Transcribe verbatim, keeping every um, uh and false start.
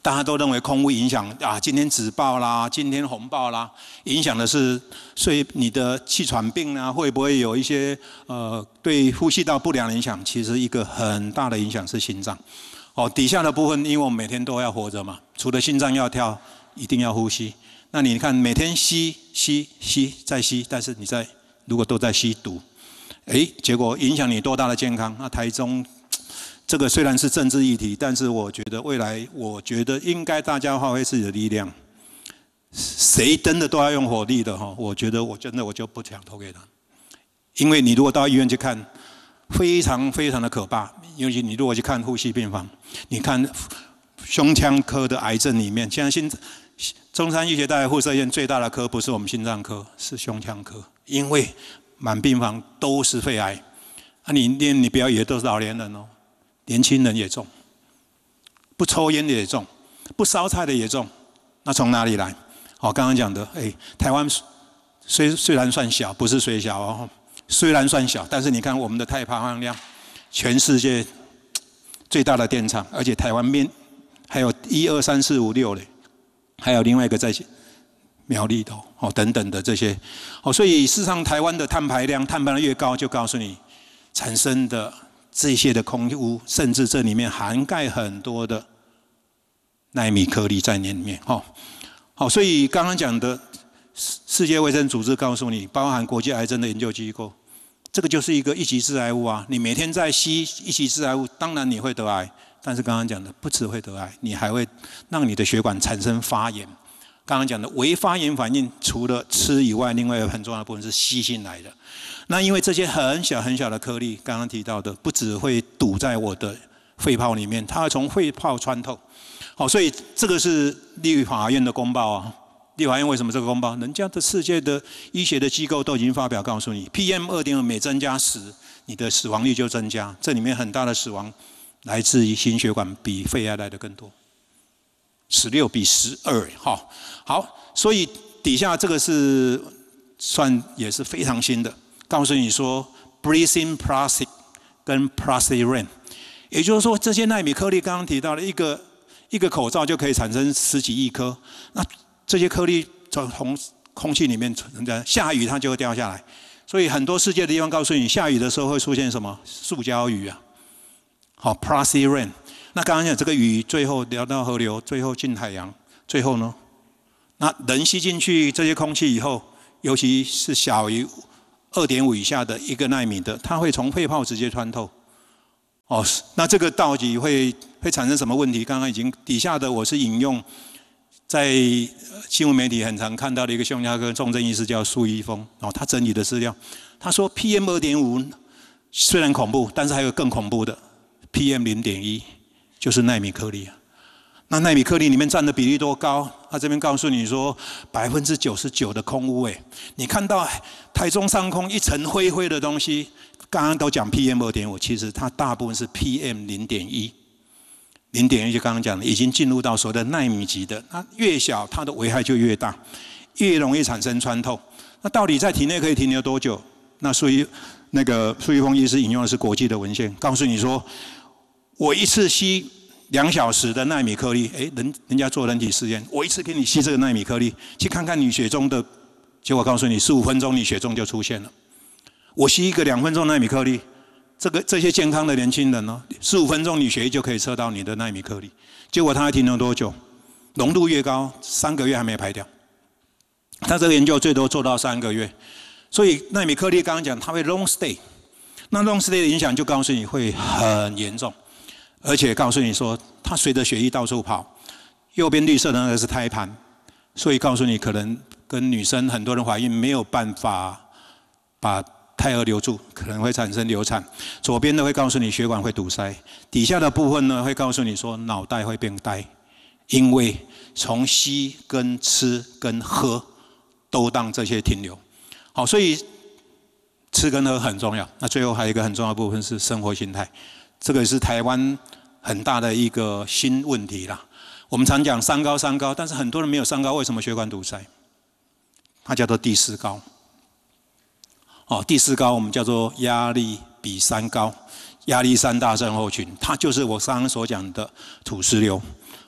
大家都认为空污影响啊，今天紫爆啦，今天红爆啦，影响的是所以你的气喘病啊，会不会有一些呃对呼吸道不良的影响？其实一个很大的影响是心脏。哦，底下的部分，因为我们每天都要活着嘛，除了心脏要跳，一定要呼吸。那你看，每天吸吸吸再吸，但是你在如果都在吸毒，哎，结果影响你多大的健康？那台中。这个虽然是政治议题，但是我觉得未来，我觉得应该大家发挥自己的力量。谁真的都要用火力的哈，我觉得我真的我就不想投给他，因为你如果到医院去看，非常非常的可怕。尤其你如果去看呼吸病房，你看胸腔科的癌症里面，现在心中山医学大学附设医院最大的科不是我们心脏科，是胸腔科，因为满病房都是肺癌。啊你，你你不要以为都是老年人哦。年轻人也中，不抽烟的也中，不烧菜的也中，那从哪里来？哦，刚刚讲的，哎，台湾虽虽然算小，不是虽小哦，虽然算小，但是你看我们的碳排放量，全世界最大的电厂，而且台湾面还有一二三四五六嘞，还有另外一个在苗栗头哦等等的这些，哦，所以事实上台湾的碳排量，碳排量越高，就告诉你产生的。这些的空污，甚至这里面涵盖很多的奈米颗粒在里面，哈，好，所以刚刚讲的世界卫生组织告诉你，包含国际癌症的研究机构，这个就是一个一级致癌物啊！你每天在吸一级致癌物，当然你会得癌，但是刚刚讲的不只会得癌，你还会让你的血管产生发炎。刚刚讲的微发炎反应，除了吃以外，另外一个很重要的部分是吸进来的。那因为这些很小很小的颗粒，刚刚提到的，不只会堵在我的肺泡里面，它会从肺泡穿透。好，所以这个是立法院的公报啊。立法院为什么这个公报？人家的世界的医学的机构都已经发表告诉你 ，P M 二点五 每增加十，你的死亡率就增加。这里面很大的死亡来自于心血管，比肺癌来的更多。十六比十二，好，好，所以底下这个是算也是非常新的，告诉你说 breathing plastic 跟 plastic rain， 也就是说这些奈米颗粒刚刚提到的一个一个口罩就可以产生十几亿颗，那这些颗粒从空气里面存在，下雨它就会掉下来，所以很多世界的地方告诉你，下雨的时候会出现什么？塑胶雨啊，好 plastic rain。那刚刚讲这个雨最后流到河流，最后进海洋，最后呢，那人吸进去这些空气以后，尤其是小于 二点五 以下的一个奈米的，它会从肺泡直接穿透。哦，那这个到底会会产生什么问题？刚刚已经底下的我是引用在新闻媒体很常看到的一个胸腔科重症医师叫苏一峰，哦，他整理的资料，他说 P M 二点五 虽然恐怖，但是还有更恐怖的 P M 零点一。就是奈米颗粒啊，那奈米颗粒里面占的比例多高？他这边告诉你说，百分之九十九的空污哎，你看到台中上空一层灰灰的东西，刚刚都讲 P M 二点五， 其实它大部分是 P M 零点一， 零点一就刚刚讲的，已经进入到所谓的奈米级的，那越小它的危害就越大，越容易产生穿透。那到底在体内可以停留多久？那所以那个苏玉峰医师引用的是国际的文献，告诉你说。我一次吸两小时的奈米颗粒，哎，人人家做人体实验，我一次给你吸这个奈米颗粒，去看看你血中的，结果告诉你十五分钟你血中就出现了。我吸一个两分钟奈米颗粒，这个这些健康的年轻人呢，十五分钟你血液就可以测到你的奈米颗粒，结果它还停留多久？浓度越高，三个月还没排掉。他这个研究最多做到三个月，所以奈米颗粒刚刚讲它会 long stay， 那 long stay 的影响就告诉你会很严重。而且告诉你说，它随着血液到处跑，右边绿色的那个是胎盘，所以告诉你可能跟女生很多人怀孕没有办法把胎儿留住，可能会产生流产。左边的会告诉你血管会堵塞，底下的部分呢会告诉你说脑袋会变呆，因为从吸跟吃跟喝都让这些停留。好，所以吃跟喝很重要。那最后还有一个很重要的部分是生活形态。这个是台湾很大的一个新问题啦。我们常讲三高三高，但是很多人没有三高，为什么血管堵塞？它叫做第四高。哦，第四高我们叫做压力比三高，压力三大症候群，它就是我刚刚所讲的土石流。